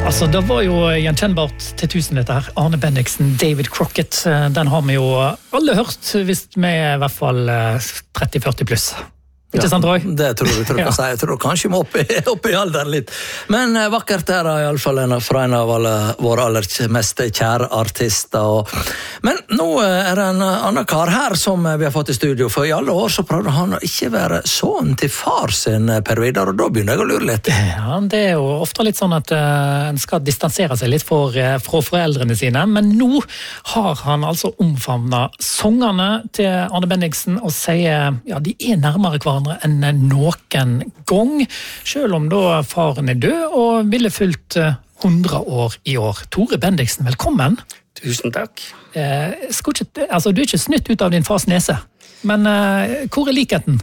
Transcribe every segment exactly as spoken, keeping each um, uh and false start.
Altså, det var jo gjenkjennbart til tusen dette her. Arne Bendiksen, David Crockett. Den har vi jo alle hørt, hvis vi er i hvert fall tretti førti pluss. Ikke sant, Roy? Det tror jeg, tror jeg, ja. jeg tror kanskje vi må opp i, opp i alderen litt. Men eh, vakkert er det i alle fall en, fra en av alle, våre aller mest kjære artister. Og, men nå er det en annen kar her som vi har fått i studio, for i alle år så prøvde han å ikke være sånn til far sin Per Vidar, og da begynner jeg å lure litt. Ja, det er jo ofte litt sånn at uh, en skal distansere seg litt for, uh, fra foreldrene sine, men nå har han altså omfavnet sangene til Arne Bendiksen og sier, ja, de er nærmere hverandre enn noen gang, selv om da faren er død og ville fylt hundre år i år. Tore Bendiksen, velkommen. Tusen takk. Eh, ikke, altså, du er ikke snytt ut av din fars nese, men eh, hvor er likheten?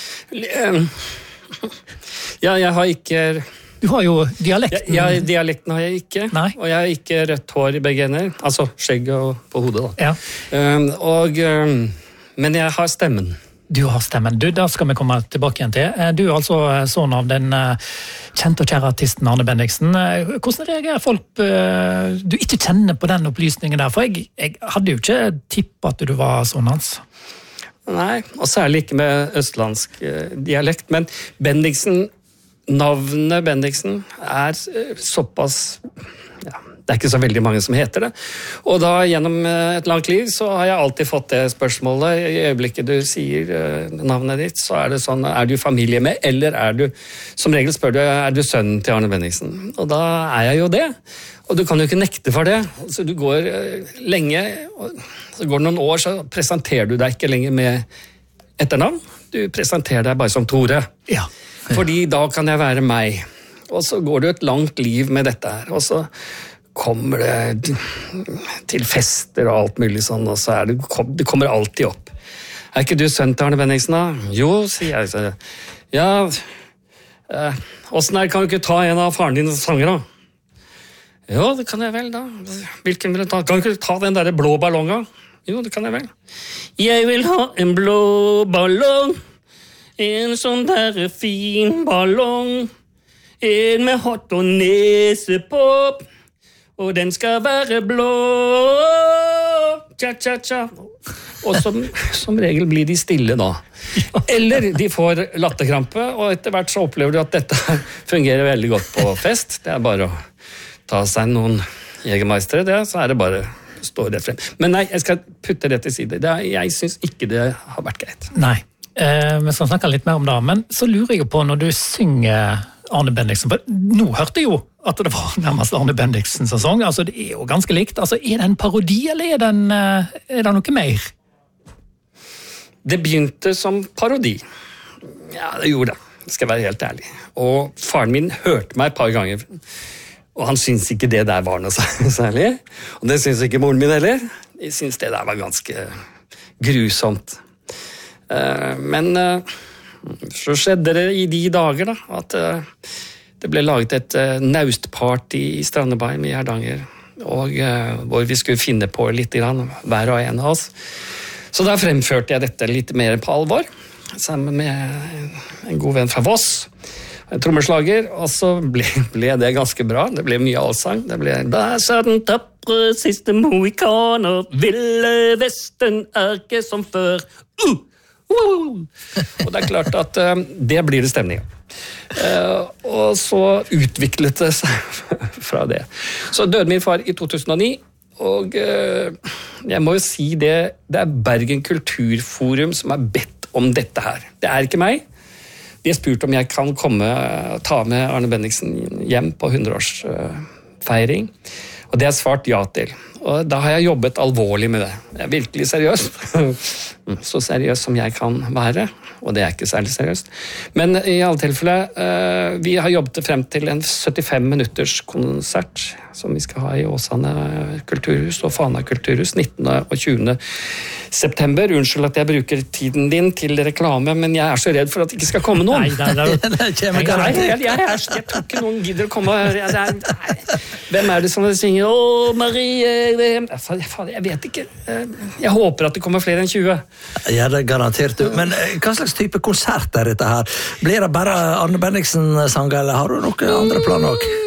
Ja, jeg har ikke... Du har jo dialekten. Ja, ja, dialekten har jeg ikke. Nei. Og jeg har ikke rødt hår i begge ender, altså skjegg og på hodet da. Ja. Um, og, um, men jeg har stemmen. Du har stemmen. Du, da skal vi komme tilbake igjen til. Du er altså sånn av den kjente og kjære artisten Arne Bendiksen. Hvordan reagerer folk du ikke kjenner på den opplysningen der? For jeg, jeg hadde jo ikke tippet at du var sånn hans. Nei, og særlig ikke med østlandsk dialekt. Men Bendiksen, navnet Bendiksen, er såpass... Ja, det er ikke så veldig mange som heter det. Og da gjennom et langt liv så har jeg alltid fått det spørsmålet. I øyeblikket du sier navnet ditt, så er det sånn, er du familie med, eller er du, som regel spør du, er du sønnen til Arne Bendiksen? Og da er jeg jo det. Og du kan jo ikke nekte for det. Så du går lenge, og så går det noen år, så presenterer du deg ikke lenger med etternavn. Du presenterer deg bare som Tore. Ja. Fordi da kan jeg være meg. Og så går det et langt liv med dette her, og så kommer det til fester og alt mulig sånn, og så er det, det kommer alltid opp. Er ikke du sønn til Arne Bendiksen da? Jo, sier jeg. Så, ja, eh, hvordan er det, kan du ikke ta en av faren din sanger da? Jo, det kan jeg vel da. Hvilken vil du ta? Kan du ikke ta den der blå ballongen? Jo, det kan jeg vel. Jeg vil ha en blå ballong, en sånn der fin ballong, en med hatt og nesepop, og den skal være blå. Tja, tja, tja. Og som, som regel blir de stille da. Eller de får latterkrampe, og etter hvert så opplever du at dette fungerer veldig godt på fest. Det er bare å ta seg noen jegermeistere, det, så er det bare å stå rett frem. Men nei, jeg skal putte det til side. Det er, jeg synes ikke det har vært greit. Nei, eh, vi skal snakke litt mer om det, men så lurer jeg på når du synger Arne Bendiksen, for nå hørte jeg jo at det var nærmest Arne Bendiksen som sang, altså det er jo ganske likt, altså er det en parodi, eller er det, en, er det noe mer? Det begynte som parodi. Ja, det gjorde det, skal jeg være helt ærlig. Og faren min hørte meg et par ganger, og han syntes ikke det der var noe særlig, og det syntes ikke moren min heller. Jeg syntes det der var ganske grusomt. Men så skjedde det i de dager da, at det ble laget et naustparty i Strandebein i Hardanger, og hvor vi skulle finne på litt grann, hver og en av oss. Så da fremførte jeg dette litt mer på alvor, sammen med en god venn fra Voss, en trommeslager, og så ble, ble det ganske bra. Det ble mye allsang. Det ble «Der sa den tappre siste mohikaner, ville Vesten er ikke som før». Uh! Uh! Og det er klart at uh, det blir det stemning. Uh, og så utviklet det seg fra det. Så døde min far i to tusen og ni, og uh, jeg må jo si det, det er Bergen Kulturforum som har bedt om dette her. Det er ikke meg. De har spurt om jeg kan komme og ta med Arne Bendiksen hjem på hundreårsfeiring, og det har jeg svart ja til. Og da har jeg jobbet alvorlig med det. Det er virkelig seriøst. Så seriøst som jeg kan være, og det er ikke særlig seriøst. Men i alle tilfeller, vi har jobbet frem til en syttifem minutters konsert, som vi skal ha i Åsane kulturhus og Fana kulturhus, nittende og tjuende september. Unnskyld at jeg bruker tiden din til reklame, men jeg er så redd for at det ikke skal komme noen. Nei, nei, nei. Nei, jeg, jeg, jeg, jeg tror ikke noen gidder å komme her. Jeg, jeg, hvem er det som synger? Å, Marie... Jeg vet ikke. Jeg håper at det kommer flere enn tjue. Ja, det er garantert du. Men hva slags type konsert er dette her? Blir det bare Arne Bendiksen-sanger, eller har du noen andre planer også?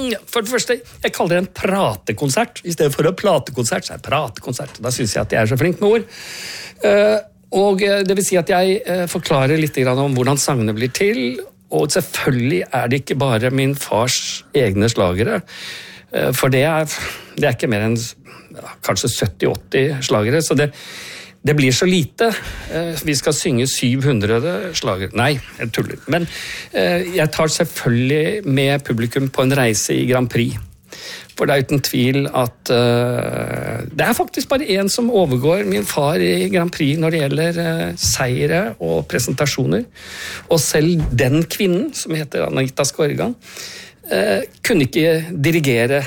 For det første, jeg kaller det en pratekonsert. I stedet for en platekonsert, så er det pratekonsert. Da synes jeg at jeg er så flink med ord. Uh, og det vil si at jeg uh, forklarer litt grann om hvordan sangene blir til, og selvfølgelig er det ikke bare min fars egne slagere, uh, for det er, det er ikke mer enn ja, kanskje sytti åtti slagere, så det Det blir så lite. Vi skal synge syv hundre slager. Nei, jeg tuller. Men jeg tar selvfølgelig med publikum på en reise i Grand Prix. For det er uten tvil at det er faktisk bare en som overgår min far i Grand Prix når det gjelder seire og presentasjoner. Og selv den kvinnen, som heter Anita Skorgan, kunne ikke dirigere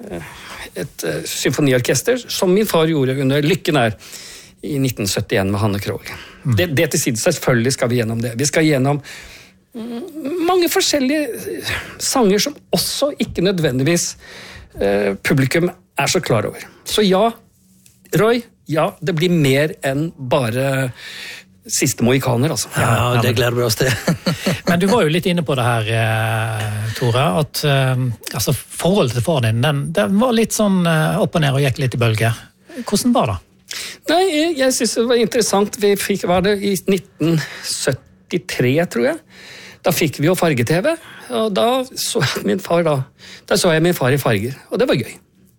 et symfoniorkester, som min far gjorde under Lykken er, i nitten syttien med Hanne Krogh. Mm. Det, det til siden, selvfølgelig skal vi gjennom det. Vi skal gjennom mange forskjellige sanger som også ikke nødvendigvis eh, publikum er så klar over. Så ja, Roy, ja, det blir mer enn bare siste mohikaner, altså. Ja, det gleder vi oss til. Men du var jo litt inne på det her, Tore, at eh, altså, forholdet til far din, den, den var litt sånn eh, opp og ned og gikk litt i bølge. Hvordan var det? Nei, jeg, jeg synes det var interessant. Vi fikk, var det i nitten syttitre, tror jeg. Da fikk vi jo farge-tv, og da så jeg min far da. Da så jeg min far i farger, og det var gøy.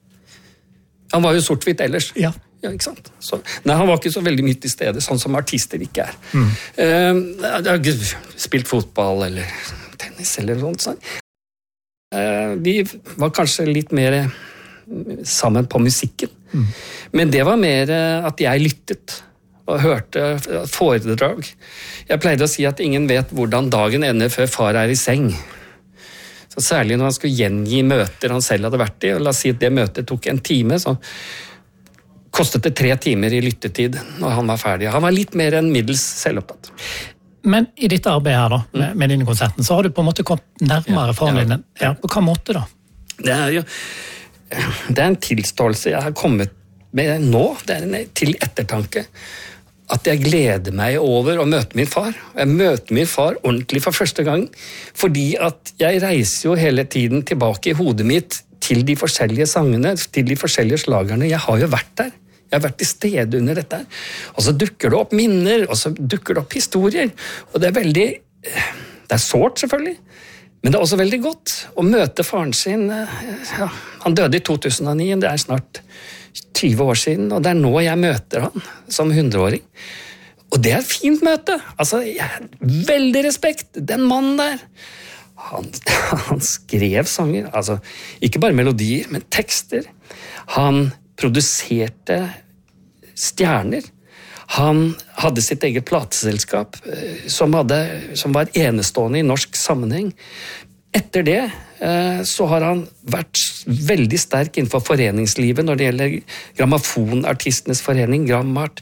Han var jo sort-hvitt ellers. Ja. Ja, ikke sant? Så, nei, han var ikke så veldig mye til stede, sånn som artister ikke er. Mm. Uh, jeg har ikke spilt fotball eller tennis eller noe sånt. Uh, vi var kanskje litt mer sammen på musikken. Mm. Men det var mer at jeg lyttet og hørte foredrag. Jeg pleide å si at ingen vet hvordan dagen ender før far er i seng. Så særlig når han skulle gjengi møter han selv hadde vært i, og la oss si at det møtet tok en time, så kostet det tre timer i lyttetid når han var ferdig. Han var litt mer enn middels selvopptatt. Men i ditt arbeid her da, med, med dine konserten, så har du på en måte kommet nærmere faren din. Ja, på hva måte da? Det er jo Det er en tilståelse jeg har kommet med nå, det er en til ettertanke, at jeg gleder meg over å møte min far. Jeg møter min far ordentlig for første gang, fordi at jeg reiser jo hele tiden tilbake i hodet mitt til de forskjellige sangene, til de forskjellige slagerne. Jeg har jo vært der. Jeg har vært til stede under dette. Og så dukker det opp minner, og så dukker det opp historier. Og det er veldig, det er sårt selvfølgelig, men det er også veldig godt å møte faren sin. Ja, han døde i to tusen og ni, det er snart tyve år siden, og det er nå jeg møter han som hundreåring. Og det er et fint møte. Altså, jeg har veldig respekt. Den mannen der, han, han skrev sanger, altså ikke bare melodier, men tekster. Han produserte stjerner. Han hadde sitt eget plateselskap som, hadde, som var enestående i norsk sammenheng. Etter det så har han vært veldig sterk innenfor foreningslivet når det gjelder Grammofonartistenes forening, Grammart,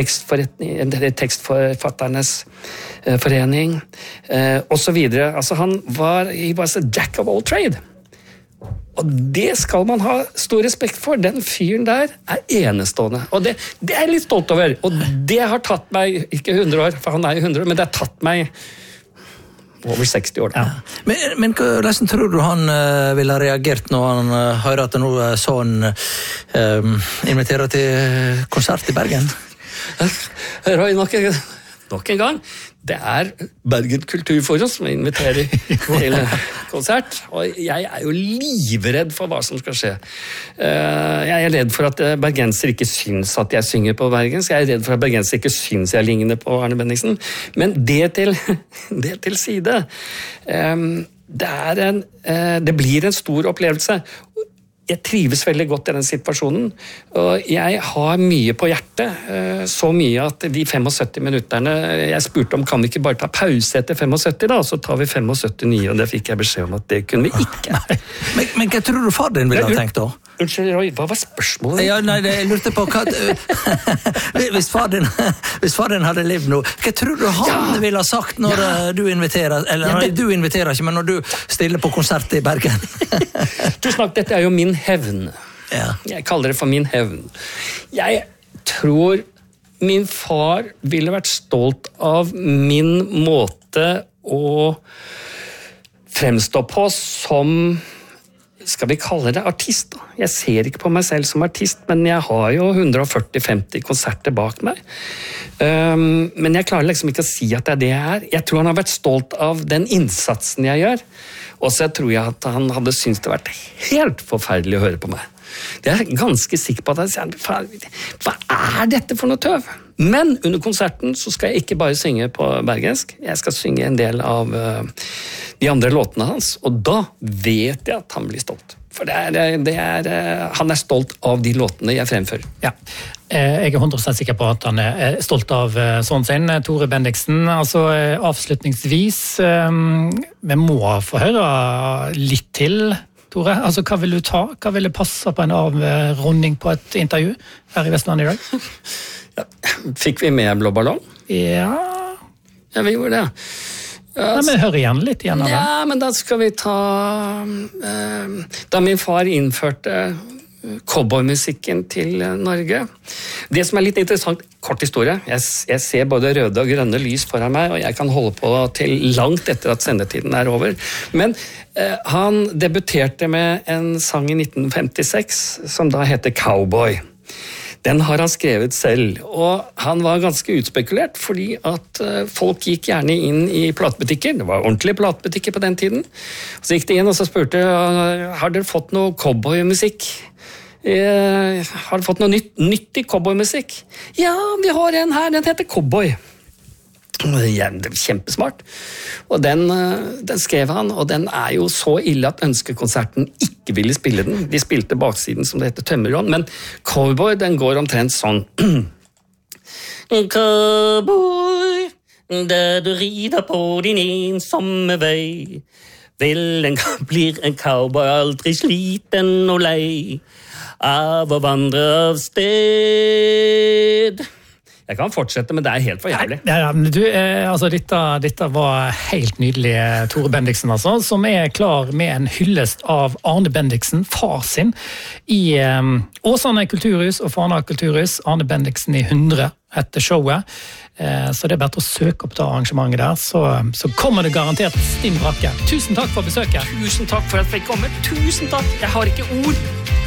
tekstforfatternes forening, og så videre. Altså han var, he was a jack of all trade. Og det skal man ha stor respekt for. Den fyren der er enestående. Og det, det er jeg litt stolt over. Og det har tatt meg, ikke hundre år, for han er jo hundre år, men det har tatt meg over seksti år. Ja. Men, men hvordan tror du han uh, ville ha reagert når han uh, hører at nå uh, sånn uh, inviterer til konsert i Bergen? Roy, nok, nok en gang. Det er Bergen Kulturforum som inviterer til konsert, og jeg er jo livredd for hva som skal skje. Jeg er redd for at bergenser ikke syns at jeg synger på bergensk, jeg er redd for at bergenser ikke syns jeg ligner på Arne Bendiksen, men det til, det til side. Det, er en, det blir en stor opplevelse. Jeg trives veldig godt i den situasjonen, og jeg har mye på hjertet, så mye at de syttifem minutterne, jeg spurte om kan vi ikke bare ta pause etter syttifem da, så tar vi syttifem nye, og det fikk jeg beskjed om at det kunne vi ikke. men, men hva tror du far din ville ha tenkt da? Unnskyld, Roy, hva var spørsmålet? Ja, nei, jeg lurte på hva... hvis, far din, hvis far din hadde livet nå, hva tror du han ja. ville ha sagt når ja. du inviterer, eller ja, det... du inviterer ikke, men når du stiller på konsert i Bergen? Tusen takk, dette er jo min hevn. Ja. Jeg kaller det for min hevn. Jeg tror min far ville vært stolt av min måte å fremstå på som skal vi kalle det artist da? Jeg ser ikke på meg selv som artist, men jeg har jo hundre førti til femti konserter bak meg. Um, men jeg klarer liksom ikke å si at det er det jeg er. Jeg tror han har vært stolt av den innsatsen jeg gjør, og så tror jeg at han hadde syntes det vært helt forferdelig å høre på meg. Det er jeg ganske sikker på at jeg sier, hva er dette for noe tøv? Men under konserten så skal jeg ikke bare synge på bergensk, jeg skal synge en del av uh, de andre låtene hans, og da vet jeg at han blir stolt. For det er, det er, uh, han er stolt av de låtene jeg fremfører. Ja, jeg er hundre prosent sikker på at han er stolt av sånn sin, Tore Bendiksen. Altså avslutningsvis, um, vi må få høre litt til, Tore. Altså, hva vil du ta? Hva vil det passe på en avrunding på et intervju her i Vestlandet i dag? Ja, fikk vi med Blå ballong? Ja. Ja, vi gjorde det. Ja, Nei, men hør igjen litt igjen av det. Ja, men da skal vi ta... Eh, da min far innførte cowboymusikken til Norge. Det som er litt interessant, kort historie, jeg, jeg ser både røde og grønne lys foran meg, og jeg kan holde på til langt etter at sendetiden er over. Men eh, han debuterte med en sang i nitten femtiseks, som da heter Cowboy. Den har han skrevet selv, og han var ganske utspekulert, fordi at folk gikk gjerne inn i platebutikker, det var ordentlige platebutikker på den tiden, så gikk de inn og så spurte, har dere fått noe cowboymusikk? Eh, har dere fått noe nytt, nyttig cowboymusikk? Ja, vi har en her, den heter Cowboy. Ja, det er kjempesmart. Og den, den skrev han, og den er jo så ille at ønskekonserten ikke ville spille den. De spilte baksiden som det heter Tømmerrån, men Cowboy, den går omtrent sånn. Cowboy, der du rider på din ensomme vei, vel en gang blir en cowboy aldri sliten og lei av å vandre av sted. Jeg kan fortsette, men det er helt for jævlig. Ja, ja, du, eh, altså, dette, dette var helt nydelig, Tore Bendiksen, altså, som er klar med en hyllest av Arne Bendiksen, far sin, i eh, Åsane kulturhus og Fana kulturhus. Arne Bendiksen i hundre etter showet. Eh, så det er bare å søke opp det arrangementet der, så, så kommer det garantert stinn brakke. Tusen takk for besøket. Tusen takk for at jeg fikk komme. Tusen takk. Jeg har ikke ord.